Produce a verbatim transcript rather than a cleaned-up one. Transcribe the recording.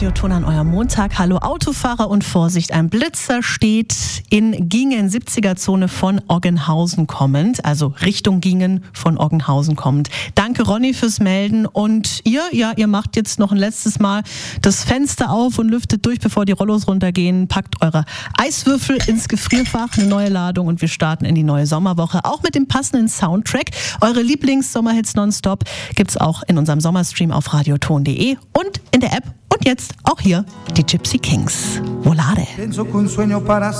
Radioton an eurem Montag. Hallo Autofahrer und Vorsicht, ein Blitzer steht in Gingen, siebziger-Zone von Oggenhausen kommend, also Richtung Gingen von Oggenhausen kommend. Danke Ronny fürs Melden und ihr, ja, ihr macht jetzt noch ein letztes Mal das Fenster auf und lüftet durch, bevor die Rollos runtergehen, packt eure Eiswürfel ins Gefrierfach, eine neue Ladung und wir starten in die neue Sommerwoche, auch mit dem passenden Soundtrack. Eure Lieblings-Sommerhits nonstop gibt's auch in unserem Sommerstream auf radioton punkt de und in der App und jetzt auch hier die Gypsy Kings. Volare.